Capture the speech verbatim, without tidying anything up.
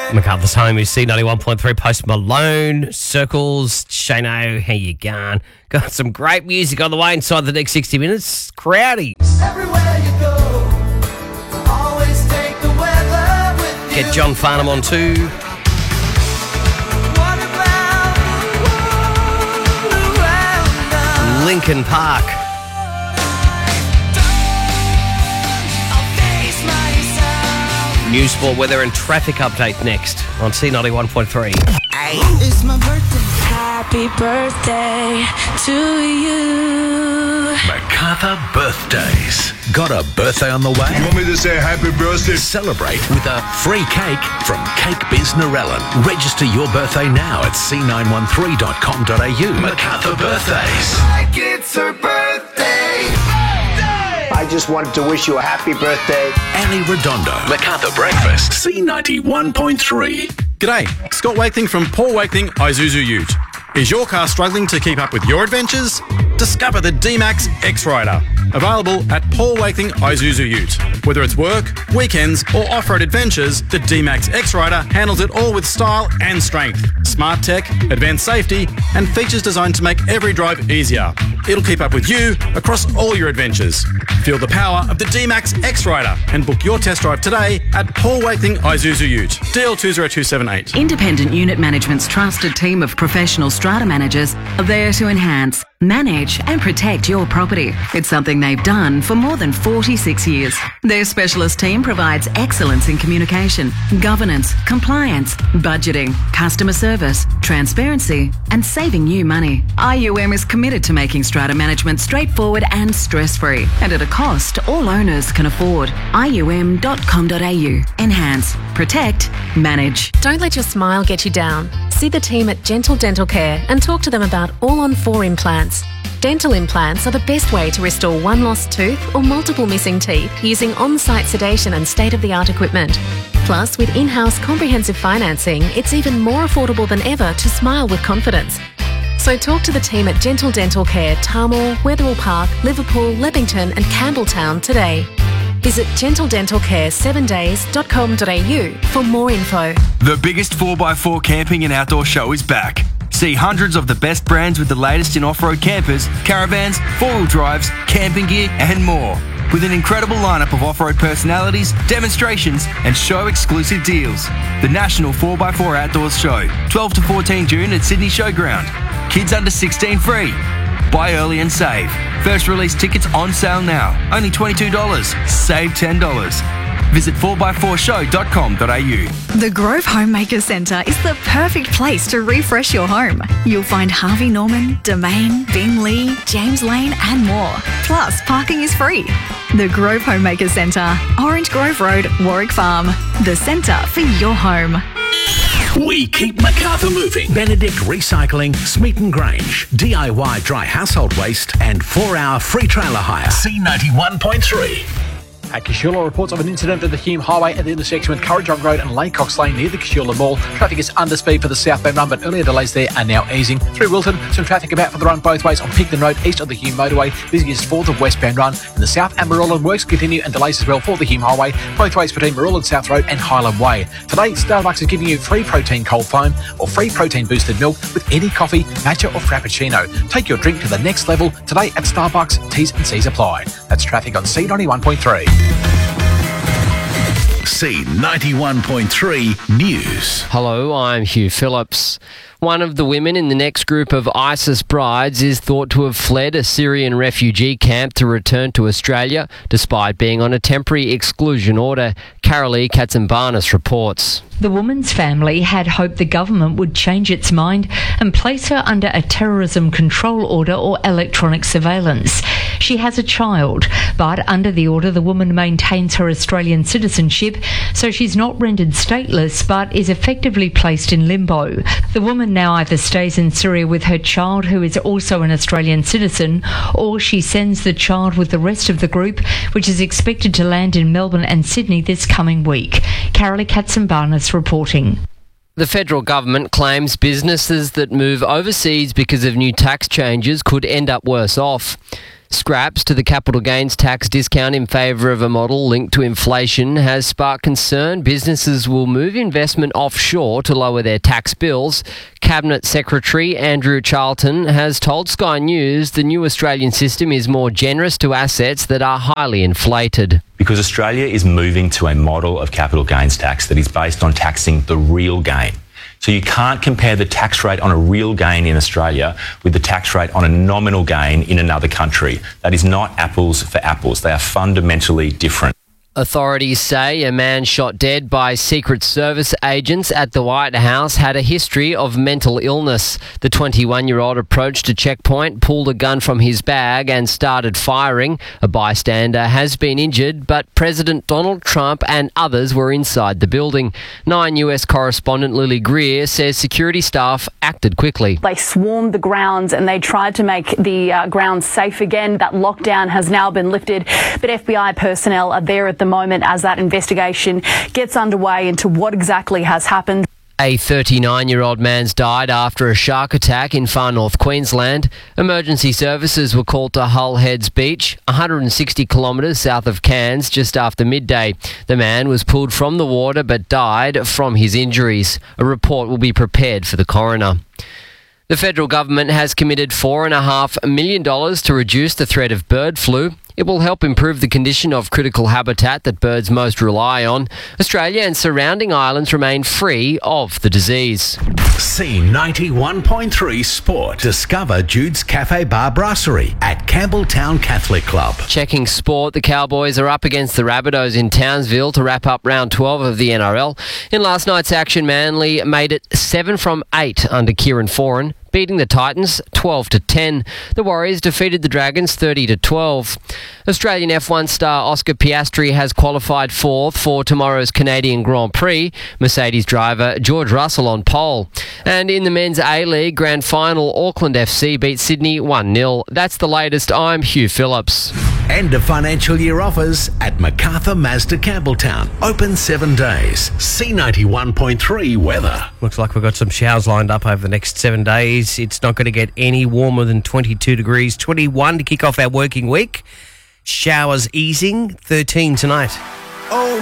MacArthur's Home is C ninety-one point three. Post Malone, Circles, Shano, how you going? Got some great music on the way inside the next sixty minutes. Crowdy. Everywhere you go, always take the weather with you. Get John Farnham on too. What about the world around us? Linkin Park. News, sport, weather and traffic update next on C ninety-one point three. It's my birthday. Happy birthday to you. MacArthur Birthdays. Got a birthday on the way? You want me to say happy birthday? Celebrate with a free cake from Cake Biz Narellan. Register your birthday now at c nine one three dot com dot a u. MacArthur Birthdays. Like it's her birthday. I just wanted to wish you a happy birthday. Ali Redondo. MacArthur Breakfast. C ninety-one point three. G'day, Scott Wakeling from Paul Wakeling Isuzu Ute. Is your car struggling to keep up with your adventures? Discover the D-Max X-Rider, available at Paul Wakeling Isuzu Ute. Whether it's work, weekends or off-road adventures, the D-Max X-Rider handles it all with style and strength. Smart tech, advanced safety and features designed to make every drive easier. It'll keep up with you across all your adventures. Feel the power of the D-Max X-Rider and book your test drive today at Paul Wakeling Isuzu Ute. D L two zero two seven eight. Independent Unit Management's trusted team of professional strata managers are there to enhance, manage and protect your property. It's something they've done for more than forty-six years. Their specialist team provides excellence in communication, governance, compliance, budgeting, customer service, transparency and saving you money. I U M is committed to making strata management straightforward and stress-free and at a cost all owners can afford. I U M dot com dot a u. Enhance, protect, manage. Don't let your smile get you down. See the team at Gentle Dental Care and talk to them about all-on four implants. Dental implants are the best way to restore one lost tooth or multiple missing teeth using on-site sedation and state-of-the-art equipment. Plus, with in-house comprehensive financing, it's even more affordable than ever to smile with confidence. So talk to the team at Gentle Dental Care, Tarmore, Wetherill Park, Liverpool, Leppington and Campbelltown today. Visit gentle dental care seven days dot com dot a u for more info. The biggest four by four camping and outdoor show is back. See hundreds of the best brands with the latest in off-road campers, caravans, four-wheel drives, camping gear and more. With an incredible lineup of off-road personalities, demonstrations and show-exclusive deals. The National four by four Outdoors Show, twelve to fourteen June at Sydney Showground. Kids under sixteen free. Buy early and save. First release tickets on sale now. Only twenty-two dollars. Save ten dollars. Visit four by four show dot com dot a u. The Grove Homemaker Centre is the perfect place to refresh your home. You'll find Harvey Norman, Domain, Bing Lee, James Lane and more. Plus, parking is free. The Grove Homemaker Centre, Orange Grove Road, Warwick Farm. The centre for your home. We keep MacArthur moving. Benedict Recycling, Smeaton Grange. D I Y dry household waste and four hour free trailer hire. C ninety-one point three. At Casula reports of an incident at the Hume Highway at the intersection with Currajong Road and Laycox Lane near the Casula Mall. Traffic is under speed for the southbound run, but earlier delays there are now easing. Through Wilton, some traffic about for the run both ways on Pigton Road east of the Hume Motorway. Busiest for the westbound run. In the south and Marulan works continue and delays as well for the Hume Highway, both ways between Marulan South Road and Highland Way. Today, Starbucks is giving you free protein cold foam or free protein boosted milk with any coffee, matcha or frappuccino. Take your drink to the next level today at Starbucks. T's and C's apply. That's traffic on C ninety-one point three. C ninety-one point three News. Hello, I'm Hugh Phillips. One of the women in the next group of ISIS brides is thought to have fled a Syrian refugee camp to return to Australia, despite being on a temporary exclusion order. Carolee Katsimbarnis reports. The woman's family had hoped the government would change its mind and place her under a terrorism control order or electronic surveillance. She has a child, but under the order the woman maintains her Australian citizenship, so she's not rendered stateless but is effectively placed in limbo. The woman now either stays in Syria with her child, who is also an Australian citizen, or she sends the child with the rest of the group, which is expected to land in Melbourne and Sydney this coming week. Carolee Katsimbarnis reporting. The federal government claims businesses that move overseas because of new tax changes could end up worse off. Scraps to the capital gains tax discount in favour of a model linked to inflation has sparked concern businesses will move investment offshore to lower their tax bills. Cabinet Secretary Andrew Charlton has told Sky News the new Australian system is more generous to assets that are highly inflated. Because Australia is moving to a model of capital gains tax that is based on taxing the real gain. So you can't compare the tax rate on a real gain in Australia with the tax rate on a nominal gain in another country. That is not apples for apples. They are fundamentally different. Authorities say a man shot dead by Secret Service agents at the White House had a history of mental illness. The twenty-one-year-old approached a checkpoint, pulled a gun from his bag and started firing. A bystander has been injured, but President Donald Trump and others were inside the building. Nine U S correspondent Lily Greer says security staff acted quickly. They swarmed the grounds and they tried to make the uh, grounds safe again. That lockdown has now been lifted, but F B I personnel are there at the moment as that investigation gets underway into what exactly has happened. A thirty-nine-year-old man's died after a shark attack in far north Queensland. Emergency services were called to Hull Heads Beach, one hundred sixty kilometres south of Cairns, just after midday. The man was pulled from the water but died from his injuries. A report will be prepared for the coroner. The federal government has committed four point five million dollars to reduce the threat of bird flu. It will help improve the condition of critical habitat that birds most rely on. Australia and surrounding islands remain free of the disease. C ninety-one point three Sport. Discover Jude's Cafe Bar Brasserie at Campbelltown Catholic Club. Checking sport, the Cowboys are up against the Rabbitohs in Townsville to wrap up round twelve of the N R L. In last night's action, Manly made it seven from eight under Kieran Foran, beating the Titans twelve to ten. The Warriors defeated the Dragons thirty to twelve. Australian F one star Oscar Piastri has qualified fourth for tomorrow's Canadian Grand Prix. Mercedes driver George Russell on pole. And in the men's A-League Grand Final, Auckland F C beat Sydney one nil. That's the latest. I'm Hugh Phillips. End of financial year offers at MacArthur Mazda Campbelltown. Open seven days. C ninety-one point three weather. Looks like we've got some showers lined up over the next seven days. It's not going to get any warmer than twenty-two degrees. twenty-one to kick off our working week. Showers easing. thirteen tonight. Oh.